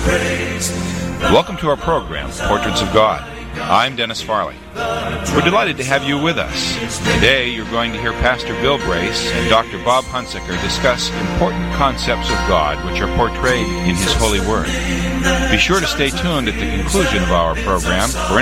Welcome to our program, Portraits of God. I'm Dennis Farley. We're delighted to have you with us. Today you're going to hear Pastor Bill Brace and Dr. Bob Hunsaker discuss important concepts of God which are portrayed in His holy Word. Be sure to stay tuned at the conclusion of our program for